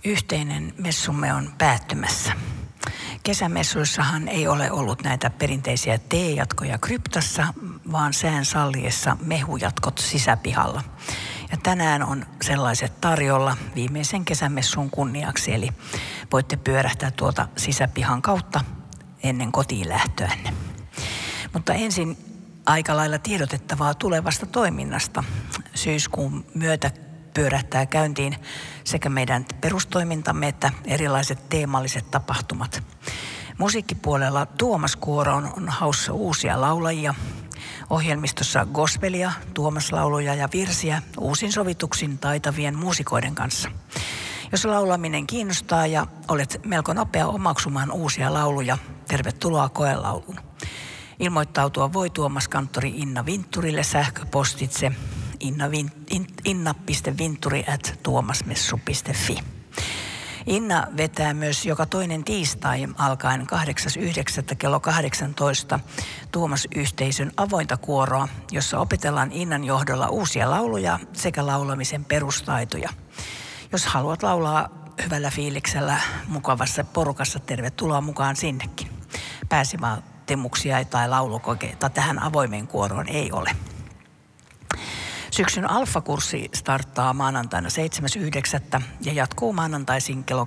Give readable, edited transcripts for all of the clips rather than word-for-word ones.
Yhteinen messumme on päättymässä. Kesämessuissahan ei ole ollut näitä perinteisiä teejatkoja kryptassa, vaan sään salliessa mehujatkot sisäpihalla. Ja tänään on sellaiset tarjolla viimeisen kesämessun kunniaksi, eli voitte pyörähtää tuolta sisäpihan kautta ennen kotiin lähtöänne. Mutta ensin aika lailla tiedotettavaa tulevasta toiminnasta. Syyskuun myötä pyörähtää käyntiin sekä meidän perustoimintamme että erilaiset teemalliset tapahtumat. Musiikkipuolella Tuomas Kuoro on haussa uusia laulajia. Ohjelmistossa gospelia, Tuomas-lauluja ja virsiä uusin sovituksin taitavien muusikoiden kanssa. Jos laulaminen kiinnostaa ja olet melko nopea omaksumaan uusia lauluja, tervetuloa koelauluun. Ilmoittautua voi Tuomas-kanttori Inna Vintturille sähköpostitse inna.vinturi@tuomasmessu.fi. Inna vetää myös joka toinen tiistai alkaen 8.9. kello 18 Tuomas-yhteisön avointa kuoroa, jossa opetellaan Innan johdolla uusia lauluja sekä laulamisen perustaitoja. Jos haluat laulaa hyvällä fiiliksellä mukavassa porukassa, tervetuloa mukaan sinnekin. Pääsivaatimuksia tai laulukokeita tähän avoimeen kuoroon ei ole. Syksyn alfakurssi starttaa maanantaina 7.9. ja jatkuu maanantaisin kello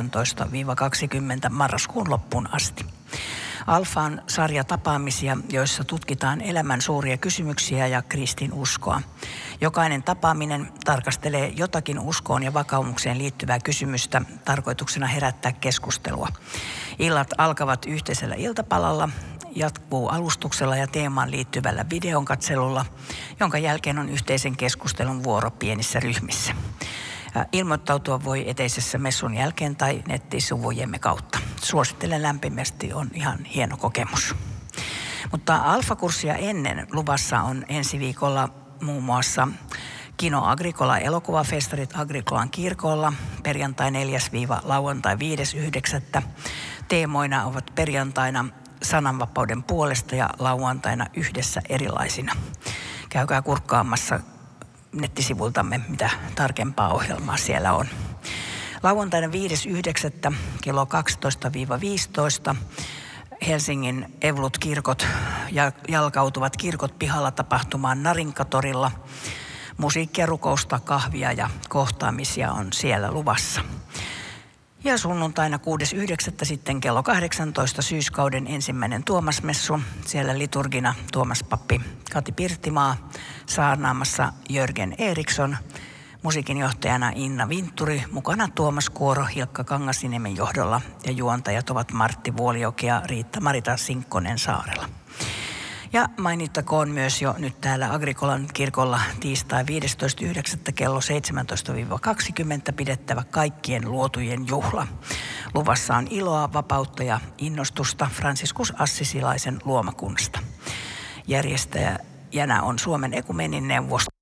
18-20 marraskuun loppuun asti. Alfa on sarja tapaamisia, joissa tutkitaan elämän suuria kysymyksiä ja kristinuskoa. Jokainen tapaaminen tarkastelee jotakin uskoon ja vakaumukseen liittyvää kysymystä tarkoituksena herättää keskustelua. Illat alkavat yhteisellä iltapalalla, jatkuu alustuksella ja teemaan liittyvällä videonkatselulla, jonka jälkeen on yhteisen keskustelun vuoro pienissä ryhmissä. Ilmoittautua voi eteisessä messun jälkeen tai nettisivujemme kautta. Suosittelen lämpimästi, on ihan hieno kokemus. Mutta alfakurssia ennen luvassa on ensi viikolla muun muassa Kino Agricola elokuvafestarit Agricolan kirkolla perjantai 4.–lauantai 5.9. Teemoina ovat perjantaina sananvapauden puolesta ja lauantaina yhdessä erilaisina. Käykää kurkkaamassa nettisivultamme, mitä tarkempaa ohjelmaa siellä on. Lauantaina 5.9. kello 12-15 Helsingin Evolut-kirkot jalkautuvat kirkot pihalla tapahtumaan Narinkatorilla. Musiikkia, rukousta, kahvia ja kohtaamisia on siellä luvassa. Ja sunnuntaina 6.9. sitten kello 18 syyskauden ensimmäinen Tuomasmessu. Siellä liturgina Tuomaspappi Kati Pirttimaa, saarnaamassa Jörgen Eriksson, musiikinjohtajana Inna Vintturi, mukana Tuomas Kuoro Hilkka Kangasniemen johdolla ja juontajat ovat Martti Vuolijoki ja Riitta-Marita Sinkkonen Saarella. Ja mainittakoon myös jo nyt täällä Agricolan kirkolla tiistai 15.9. kello 17-20 pidettävä kaikkien luotujen juhla. Luvassa on iloa, vapautta ja innostusta Franciscus Assisilaisen luomakunnasta. Järjestäjänä on Suomen Ekumenin neuvosto.